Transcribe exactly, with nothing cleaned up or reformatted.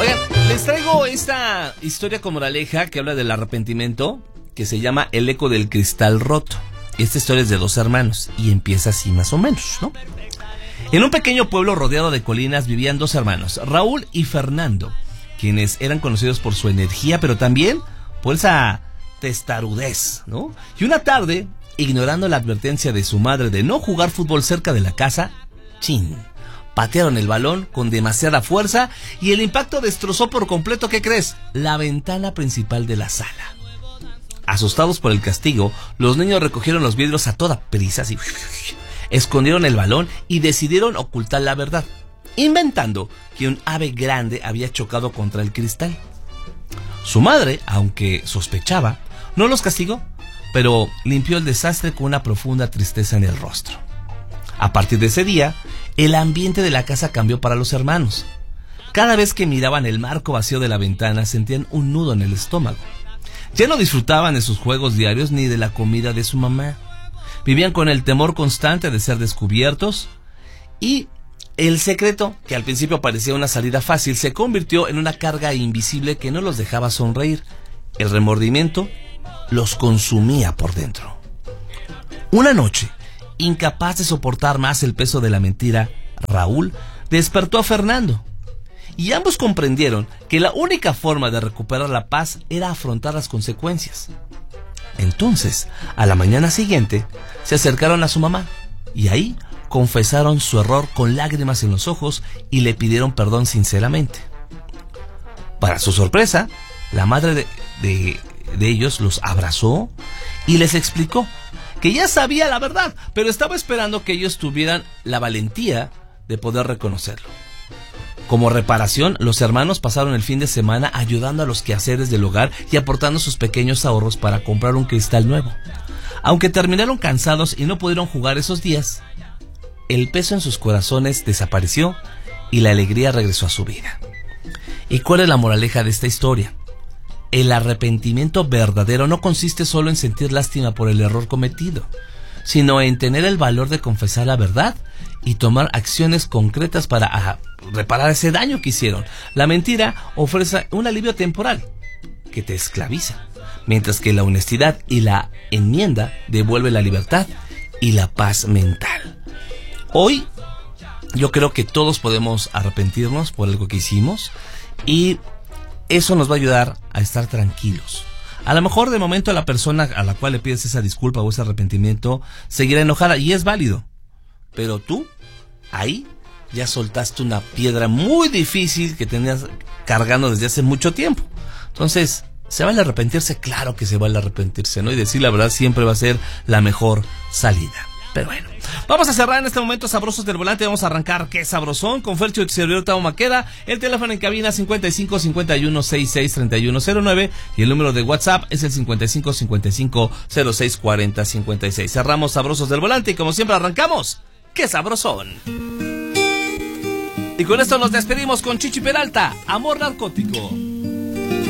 Oigan, les traigo esta historia con moraleja que habla del arrepentimiento, que se llama El eco del cristal roto. Esta historia es de dos hermanos y empieza así más o menos, ¿no? En un pequeño pueblo rodeado de colinas vivían dos hermanos, Raúl y Fernando, quienes eran conocidos por su energía, pero también por esa testarudez, ¿no? Y una tarde, ignorando la advertencia de su madre de no jugar fútbol cerca de la casa, ¡chin!, patearon el balón con demasiada fuerza y el impacto destrozó por completo, ¿qué crees?, la ventana principal de la sala. Asustados por el castigo, los niños recogieron los vidrios a toda prisa, así, escondieron el balón y decidieron ocultar la verdad, inventando que un ave grande había chocado contra el cristal. Su madre, aunque sospechaba, no los castigó, pero limpió el desastre con una profunda tristeza en el rostro. A partir de ese día, el ambiente de la casa cambió para los hermanos. Cada vez que miraban el marco vacío de la ventana, sentían un nudo en el estómago. Ya no disfrutaban de sus juegos diarios ni de la comida de su mamá. Vivían con el temor constante de ser descubiertos y el secreto, que al principio parecía una salida fácil, se convirtió en una carga invisible que no los dejaba sonreír. El remordimiento los consumía por dentro. Una noche, incapaz de soportar más el peso de la mentira, Raúl despertó a Fernando. Y ambos comprendieron que la única forma de recuperar la paz era afrontar las consecuencias. Entonces, a la mañana siguiente, se acercaron a su mamá y ahí confesaron su error con lágrimas en los ojos y le pidieron perdón sinceramente. Para su sorpresa, la madre de, de, de ellos los abrazó y les explicó que ya sabía la verdad, pero estaba esperando que ellos tuvieran la valentía de poder reconocerlo. Como reparación, los hermanos pasaron el fin de semana ayudando a los quehaceres del hogar y aportando sus pequeños ahorros para comprar un cristal nuevo. Aunque terminaron cansados y no pudieron jugar esos días, el peso en sus corazones desapareció y la alegría regresó a su vida. ¿Y cuál es la moraleja de esta historia? El arrepentimiento verdadero no consiste solo en sentir lástima por el error cometido, sino en tener el valor de confesar la verdad y tomar acciones concretas para ah, reparar ese daño que hicieron. La mentira ofrece un alivio temporal que te esclaviza, mientras que la honestidad y la enmienda devuelve la libertad y la paz mental. Hoy yo creo que todos podemos arrepentirnos por algo que hicimos y eso nos va a ayudar a estar tranquilos. A lo mejor de momento la persona a la cual le pides esa disculpa o ese arrepentimiento seguirá enojada y es válido. Pero tú, ahí, ya soltaste una piedra muy difícil que tenías cargando desde hace mucho tiempo. Entonces, ¿se vale arrepentirse? Claro que se vale arrepentirse, ¿no? Y decir la verdad siempre va a ser la mejor salida. Pero bueno, vamos a cerrar en este momento Sabrosos del Volante. Vamos a arrancar Qué Sabrosón con Fercho y servidor Tavo Maqueda. El teléfono en cabina cincuenta y cinco cincuenta y uno sesenta y seis treinta y uno cero nueve y el número de WhatsApp es el cincuenta y cinco cincuenta y cinco cero seis cuarenta cincuenta y seis. Cerramos Sabrosos del Volante y como siempre arrancamos Qué Sabrosón. Y con esto nos despedimos con Chichi Peralta, Amor Narcótico.